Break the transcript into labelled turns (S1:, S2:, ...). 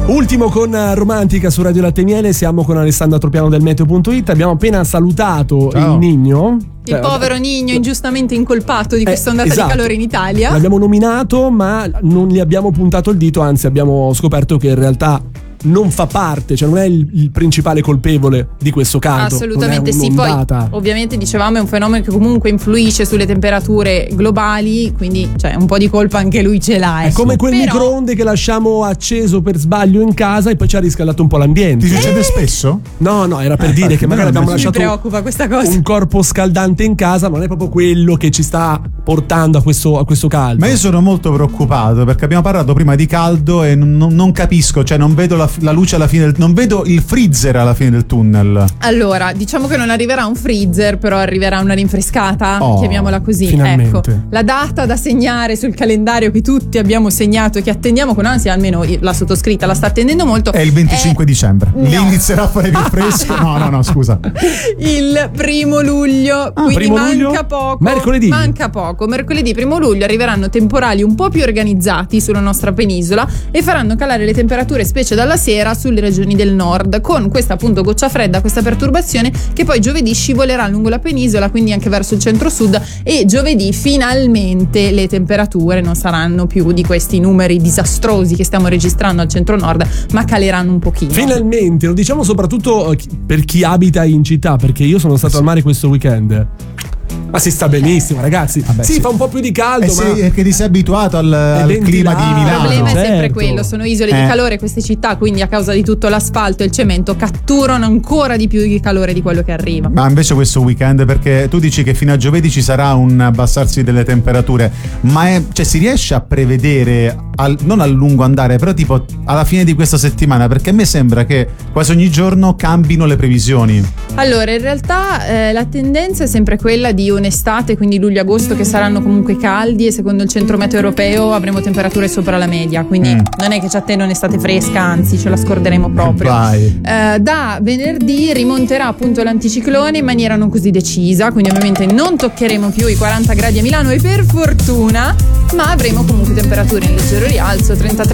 S1: Ultimo con Romantica su Radio Latte Miele, siamo con Alessandra Tropiano del Meteo.it. Abbiamo appena salutato il Niño,
S2: il povero Niño ingiustamente incolpato di questa ondata di calore in Italia.
S1: L'abbiamo nominato, ma non gli abbiamo puntato il dito, anzi abbiamo scoperto che in realtà non fa parte, cioè non è il principale colpevole di questo caldo.
S2: Assolutamente sì. Poi ovviamente dicevamo è un fenomeno che comunque influisce sulle temperature globali, quindi cioè un po' di colpa anche lui ce l'ha.
S1: È come quel microonde che lasciamo acceso per sbaglio in casa e poi ci ha riscaldato un po' l'ambiente.
S3: Ti succede spesso?
S1: No, era per dire che magari abbiamo lasciato
S2: questa cosa.
S1: Un corpo scaldante in casa, ma non è proprio quello che ci sta portando a questo caldo.
S3: Ma io sono molto preoccupato perché abbiamo parlato prima di caldo e non capisco, cioè non vedo la luce alla fine non vedo il freezer alla fine del tunnel.
S2: Allora, diciamo che non arriverà un freezer, però arriverà una rinfrescata, chiamiamola così.
S1: Finalmente.
S2: Ecco, la data da segnare sul calendario che tutti abbiamo segnato e che attendiamo con ansia, almeno la sottoscritta la sta attendendo molto.
S3: È il 25 dicembre. Lì inizierà a fare più fresco. No, scusa.
S2: Il 1 luglio, quindi manca poco.
S1: Mercoledì.
S2: Manca poco. Mercoledì 1 luglio arriveranno temporali un po' più organizzati sulla nostra penisola e faranno calare le temperature, specie dalla sera, sulle regioni del nord, con questa appunto goccia fredda, questa perturbazione che poi giovedì scivolerà lungo la penisola, quindi anche verso il centro-sud, e giovedì finalmente le temperature non saranno più di questi numeri disastrosi che stiamo registrando al centro-nord, ma caleranno un pochino.
S1: Finalmente, lo diciamo soprattutto per chi abita in città, perché io sono stato al mare questo weekend. Ma si sta benissimo, ragazzi. Fa un po' più di caldo, ma
S3: perché ti sei abituato al clima di Milano.
S2: Il problema è sempre quello, sono isole di calore queste città, quindi a causa di tutto l'asfalto e il cemento catturano ancora di più di calore di quello che arriva.
S3: Ma invece questo weekend, perché tu dici che fino a giovedì ci sarà un abbassarsi delle temperature, ma si riesce a prevedere non a lungo andare, però tipo alla fine di questa settimana, perché a me sembra che quasi ogni giorno cambino le previsioni.
S2: Allora, in realtà la tendenza è sempre quella di un'estate, quindi luglio-agosto, che saranno comunque caldi, e secondo il centro meteo europeo avremo temperature sopra la media, quindi non è che ci attende un'estate fresca, anzi ce la scorderemo proprio. Da venerdì rimonterà appunto l'anticiclone in maniera non così decisa, quindi ovviamente non toccheremo più i 40 gradi a Milano, e per fortuna, ma avremo comunque temperature in leggero rialzo, 33